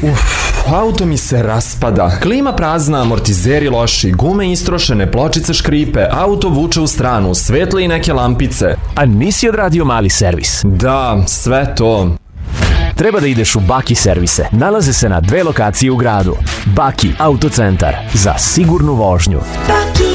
Auto mi se raspada. Klima prazna, amortizeri loši, gume istrošene, pločice škripe, auto vuče u stranu, svetle i neke lampice. A nisi odradio mali servis? Da, sve to. Treba da ideš u Baki servise. Nalaze se na 2 lokacije u gradu. Baki autocentar za sigurnu vožnju.